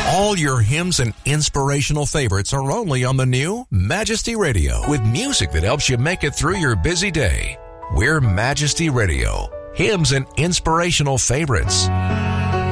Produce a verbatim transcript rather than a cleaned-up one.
All your hymns and inspirational favorites are only on the new Majesty Radio, with music that helps you make it through your busy day. We're Majesty Radio, hymns and inspirational favorites.